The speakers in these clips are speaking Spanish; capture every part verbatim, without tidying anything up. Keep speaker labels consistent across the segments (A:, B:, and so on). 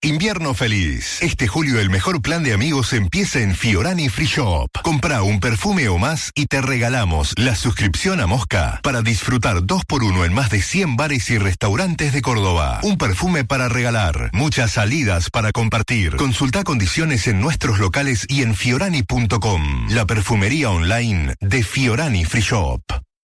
A: Invierno feliz. Este julio el mejor plan de amigos empieza en Fiorani Free Shop. Comprá un perfume o más y te regalamos la suscripción a Mosca para disfrutar dos por uno en más de cien bares y restaurantes de Córdoba. Un perfume para regalar, muchas salidas para compartir. Consultá condiciones en nuestros locales y en fiorani punto com, la perfumería online de Fiorani Free Shop.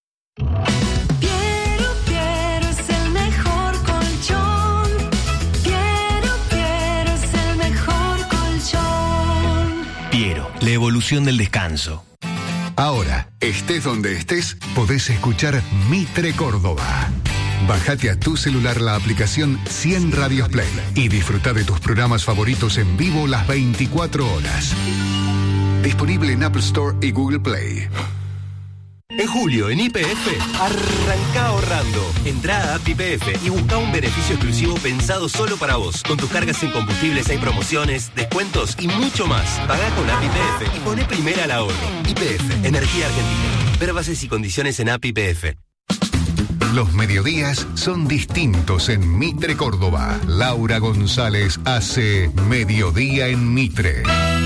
B: Piero, la evolución del descanso.
C: Ahora, estés donde estés, podés escuchar Mitre Córdoba. Bájate a tu celular la aplicación cien Radios Play y disfruta de tus programas favoritos en vivo las veinticuatro horas. Disponible en Apple Store y Google Play.
B: En julio, en Y P F, arranca ahorrando. Entrá a App Y P F y busca un beneficio exclusivo pensado solo para vos. Con tus cargas en combustibles hay promociones, descuentos y mucho más. Pagá con App Y P F y poné primera al ahorro. Y P F, Energía Argentina. Ver bases y condiciones en App Y P F.
C: Los mediodías son distintos en Mitre Córdoba. Laura González hace Mediodía en Mitre.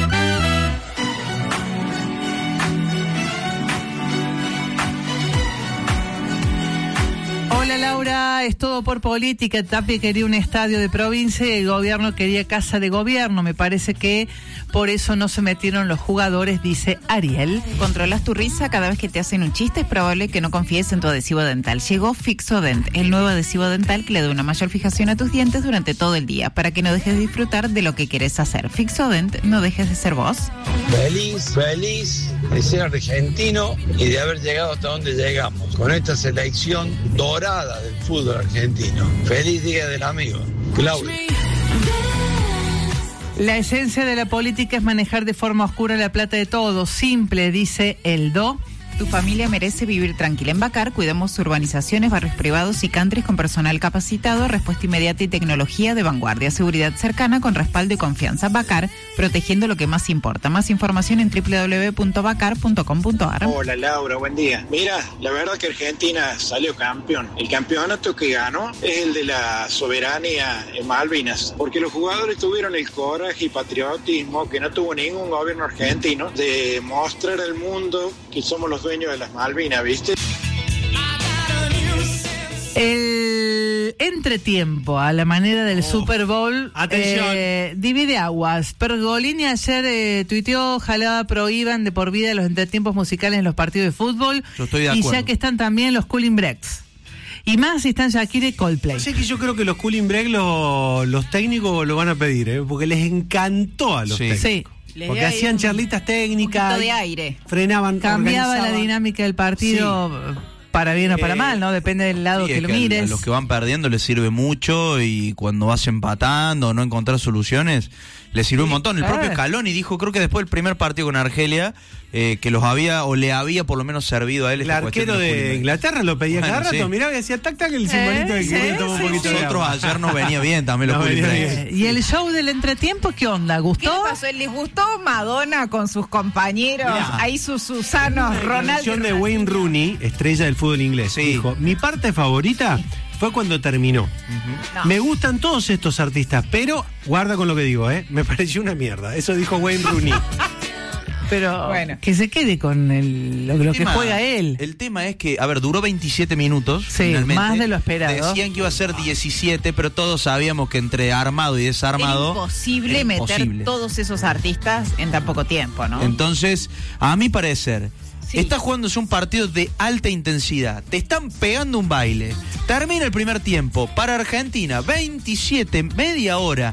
D: Hola Laura, es todo por política. Tapia quería un estadio de provincia y el gobierno quería casa de gobierno. Me parece que por eso no se metieron los jugadores, dice Ariel.
E: Controlas tu risa cada vez que te hacen un chiste. Es probable que no confíes en tu adhesivo dental. Llegó Fixodent, el nuevo adhesivo dental que le da una mayor fijación a tus dientes durante todo el día, para que no dejes de disfrutar de lo que querés hacer. Fixodent, no dejes de ser vos.
F: Feliz, feliz de ser argentino y de haber llegado hasta donde llegamos, con esta selección dorada del fútbol argentino. Feliz Día del Amigo. Claudio.
D: La esencia de la política es manejar de forma oscura la plata de todos. Simple, dice Eldo.
E: Tu familia merece vivir tranquila. En Bacar cuidamos urbanizaciones, barrios privados y countries con personal capacitado, respuesta inmediata y tecnología de vanguardia, seguridad cercana con respaldo y confianza. Bacar, protegiendo lo que más importa. Más información en doble u doble u doble u punto bacar punto com punto a r.
G: Hola Laura, buen día. Mira, la verdad que Argentina salió campeón. El campeonato que ganó es el de la soberanía en Malvinas, porque los jugadores tuvieron el coraje y patriotismo que no tuvo ningún gobierno argentino de mostrar al mundo que somos los dueño de las Malvinas, ¿viste?
D: El entretiempo, a la manera del oh. Super Bowl, eh, divide aguas. Pergolini ayer eh, tuiteó, ojalá prohíban de por vida los entretiempos musicales en los partidos de fútbol.
H: Yo estoy de
D: y
H: acuerdo.
D: Ya que están también los cooling breaks. Y más si están Shakira y Coldplay.
H: Así que yo creo que los cooling break lo, los técnicos lo van a pedir, ¿eh? Porque les encantó a los
D: sí.
H: técnicos.
D: Sí.
H: Porque hacían charlitas técnicas,
E: un de aire.
H: frenaban,
D: cambiaba la dinámica del partido sí. para bien o para eh, mal, ¿no? Depende del lado sí, que lo que mires.
I: A los que van perdiendo les sirve mucho y cuando vas empatando o no encontrar soluciones, les sirve sí, un montón. El propio ver. Scaloni dijo, creo que después del primer partido con Argelia, eh, que los había o le había por lo menos servido a él.
H: El arquero de, de Inglaterra lo pedía bueno, cada rato, sí. miraba y decía tac tac el simbolito eh, de que sí, tomó sí, un poquito sí. de
I: Nosotros ayer nos venía bien también los
D: eh, ¿Y el show del entretiempo qué onda? ¿Gustó?
E: ¿Qué le pasó? ¿Les gustó Madonna con sus compañeros? Mirá. Ahí sus Susanos, Ronaldo.
H: La canción de Wayne Rooney, estrella del fútbol inglés, sí. dijo, mi parte favorita fue cuando terminó. Uh-huh. No. Me gustan todos estos artistas, pero guarda con lo que digo, ¿eh? Me pareció una mierda. Eso dijo Wayne Rooney.
D: Pero bueno, que se quede con el, lo, lo tema, que juega él.
I: El tema es que, a ver, duró veintisiete minutos.
D: Sí,
I: finalmente.
D: Más de lo esperado.
I: Decían que iba a ser diecisiete, pero todos sabíamos que entre armado y desarmado
E: era imposible era meter imposible. Todos esos artistas en tan poco tiempo, ¿no?
I: Entonces, a mi parecer, sí. está jugándose un partido de alta intensidad. Te están pegando un baile. Termina el primer tiempo. Para Argentina, veintisiete, media hora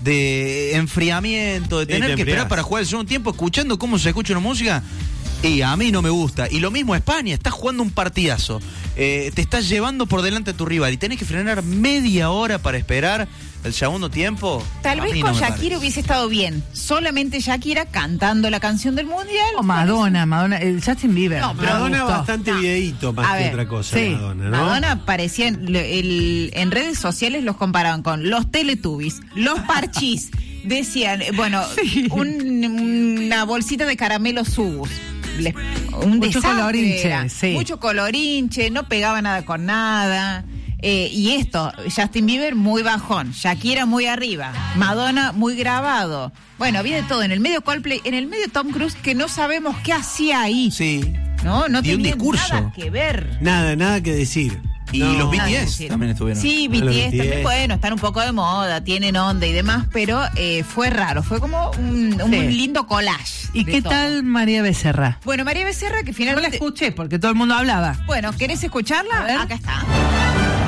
I: de enfriamiento, de tener que esperar para jugar el segundo tiempo, escuchando cómo se escucha una música, y a mí no me gusta. Y lo mismo España, estás jugando un partidazo, eh, te estás llevando por delante a tu rival y tenés que frenar media hora para esperar el segundo tiempo.
E: Tal vez con no Shakira parece. Hubiese estado bien, solamente Shakira cantando la canción del mundial.
D: O Madonna, Madonna, el Justin Bieber.
H: No, pero Madonna bastante no. videíto más a que ver, otra cosa.
E: Sí.
H: Madonna, ¿no?
E: Madonna parecía, el, el, en redes sociales los comparaban con los Teletubbies, los Parchís. Decían, bueno, sí. un, una bolsita de caramelos Subus. Les, un
D: mucho colorinche, sí.
E: Mucho colorinche, no pegaba nada con nada. Eh, y esto, Justin Bieber muy bajón, Shakira muy arriba, Madonna muy grabado. Bueno, había de todo. En el medio Coldplay, en el medio Tom Cruise, que no sabemos qué hacía ahí.
I: Sí.
E: No, no
I: Dio un
E: tenía
I: discurso.
E: nada que ver.
H: Nada, nada que decir.
I: Y
H: No.
I: los
E: Nada que
I: B T S
E: decir.
I: también estuvieron.
E: Sí,
H: Ah,
E: B
H: los
E: T S
H: B T S.
E: también, bueno, están un poco de moda, tienen onda y demás, pero eh, fue raro, fue como un, un
D: Sí.
E: lindo collage.
D: ¿Y
E: de
D: qué
E: todo.
D: tal María Becerra?
E: Bueno, María Becerra, que
D: No la
E: finalmente...
D: escuché porque todo el mundo hablaba.
E: Bueno, ¿querés escucharla?
D: A ver.
E: Acá está.